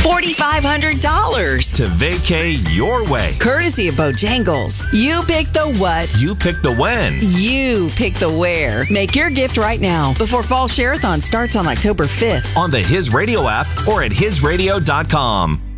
$4,500. To vacay your way. Courtesy of Bojangles. You pick the what. You pick the when. You pick the where. Make your gift right now before Fall Share-a-thon starts on October 5th. On the His Radio app or at hisradio.com.